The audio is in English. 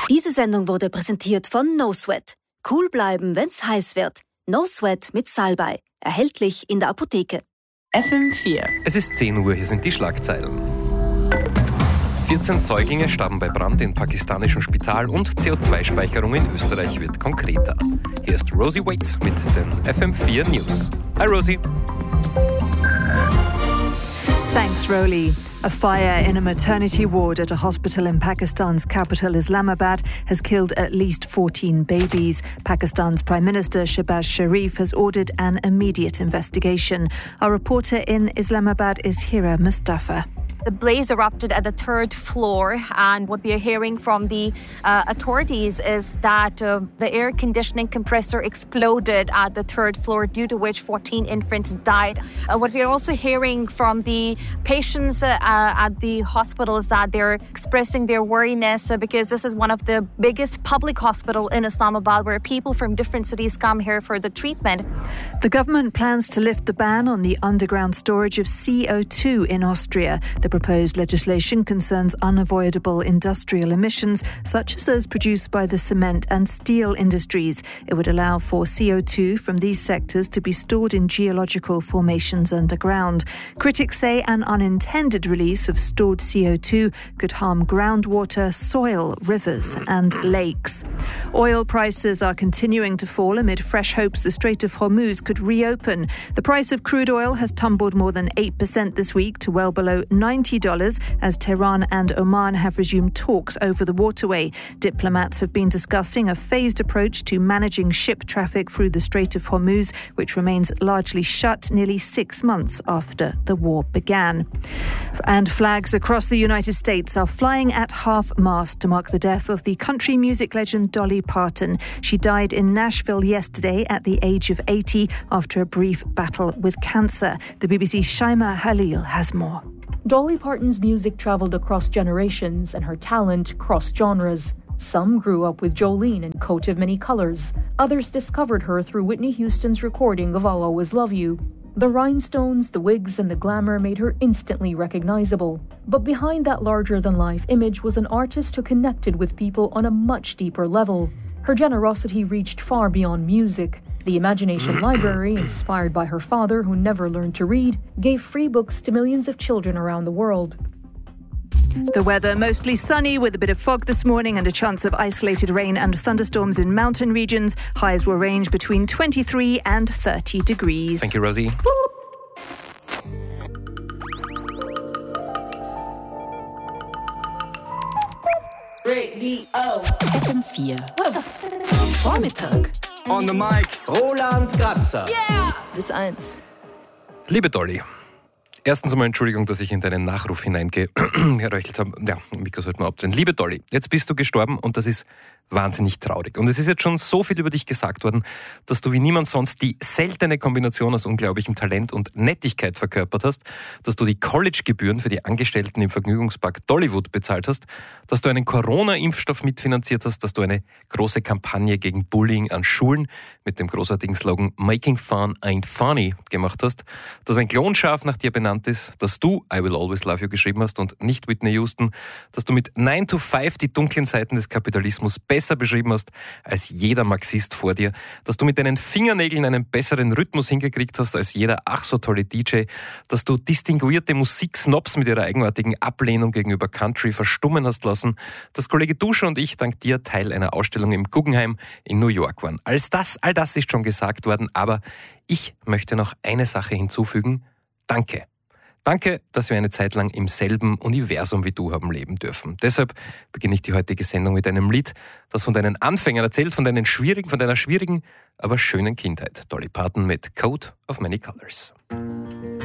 Diese Sendung wurde präsentiert von No Sweat. Cool bleiben, wenn's heiß wird. No Sweat mit Salbei. Erhältlich in der Apotheke. FM4. Es ist 10 Uhr, hier sind die Schlagzeilen. 14 Säuglinge starben bei Brand in pakistanischem Spital und CO2-Speicherung in Österreich wird konkreter. Hier ist Rosie Waits mit den FM4 News. Hi Rosie. Thanks, Rowley. A fire in a maternity ward at a hospital in Pakistan's capital Islamabad has killed at least 14 babies. Pakistan's Prime Minister Shehbaz Sharif has ordered an immediate investigation. Our reporter in Islamabad is Hira Mustafa. The blaze erupted at the third floor, and what we are hearing from the authorities is that the air conditioning compressor exploded at the third floor, due to which 14 infants died. What we are also hearing from the patients at the hospital is that they're expressing their worriness because this is one of the biggest public hospitals in Islamabad where people from different cities come here for the treatment. The government plans to lift the ban on the underground storage of CO2 in Austria. The proposed legislation concerns unavoidable industrial emissions, such as those produced by the cement and steel industries. It would allow for CO2 from these sectors to be stored in geological formations underground. Critics say an unintended release of stored CO2 could harm groundwater, soil, rivers and lakes. Oil prices are continuing to fall amid fresh hopes the Strait of Hormuz could reopen. The price of crude oil has tumbled more than 8% this week to well below $90 as Tehran and Oman have resumed talks over the waterway. Diplomats have been discussing a phased approach to managing ship traffic through the Strait of Hormuz, which remains largely shut nearly 6 months after the war began. And flags across the United States are flying at half-mast to mark the death of the country music legend Dolly Parton. She died in Nashville yesterday at the age of 80 after a brief battle with cancer. The BBC's Shaima Halil has more. Dolly Parton's music travelled across generations and her talent crossed genres. Some grew up with Jolene and Coat of Many Colors. Others discovered her through Whitney Houston's recording of I'll Always Love You. The rhinestones, the wigs and the glamour made her instantly recognizable. But behind that larger-than-life image was an artist who connected with people on a much deeper level. Her generosity reached far beyond music. The Imagination Library, inspired by her father who never learned to read, gave free books to millions of children around the world. The weather mostly sunny with a bit of fog this morning and a chance of isolated rain and thunderstorms in mountain regions. Highs will range between 23 and 30 degrees. Thank you, Rosie. Radio FM4. Vormittag. On the mic, Roland Kratzer. Yeah! Bis 1. Liebe Dolly, erstens einmal Entschuldigung, dass ich in deinen Nachruf hineingeröchelt habe. Ja, Mikro sollte man abdrehen. Liebe Dolly, jetzt bist du gestorben und das ist wahnsinnig traurig. Und es ist jetzt schon so viel über dich gesagt worden, dass du wie niemand sonst die seltene Kombination aus unglaublichem Talent und Nettigkeit verkörpert hast, dass du die College-Gebühren für die Angestellten im Vergnügungspark Dollywood bezahlt hast, dass du einen Corona-Impfstoff mitfinanziert hast, dass du eine große Kampagne gegen Bullying an Schulen mit dem großartigen Slogan Making Fun Ain't Funny gemacht hast, dass ein Klonschaf nach dir benannt ist, dass du I Will Always Love You geschrieben hast und nicht Whitney Houston, dass du mit 9 to 5 die dunklen Seiten des Kapitalismus besser beschrieben hast als jeder Marxist vor dir, dass du mit deinen Fingernägeln einen besseren Rhythmus hingekriegt hast als jeder ach so tolle DJ, dass du distinguierte Musiksnobs mit ihrer eigenartigen Ablehnung gegenüber Country verstummen hast lassen, dass Kollege Duscher und ich dank dir Teil einer Ausstellung im Guggenheim in New York waren. All das ist schon gesagt worden, aber ich möchte noch eine Sache hinzufügen. Danke. Danke, dass wir eine Zeit lang im selben Universum wie du haben leben dürfen. Deshalb beginne ich die heutige Sendung mit einem Lied, das von deinen Anfängen erzählt, von deiner schwierigen, aber schönen Kindheit. Dolly Parton mit Coat of Many Colors.